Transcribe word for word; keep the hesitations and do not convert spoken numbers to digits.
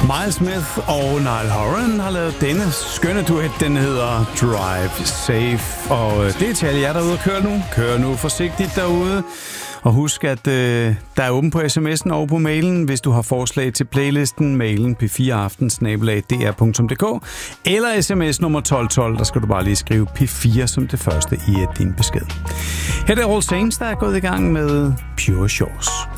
Miles Smith og Niall Horan har lavet denne skønne duet. Den hedder Drive Safe. Og det er til alle jer derude og kør nu. Kør nu forsigtigt derude. Og husk, at øh, der er åben på sms'en og på mailen, hvis du har forslag til playlisten. Mailen p fire aften snabel-a d r punktum d k eller sms nummer tolv tolv. Der skal du bare lige skrive P fire som det første i din besked. Her er det All Saints, der er gået i gang med Pure Shores.